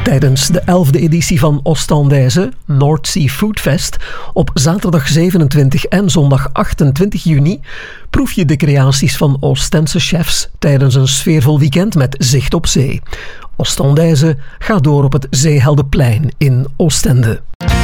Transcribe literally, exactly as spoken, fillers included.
Tijdens de elfde editie van Oostendijze, North Sea Food Fest, op zaterdag zevenentwintig en zondag achtentwintig juni, proef je de creaties van Oostense chefs tijdens een sfeervol weekend met zicht op zee. Oostendijze gaat door op het Zeeheldenplein in Oostende.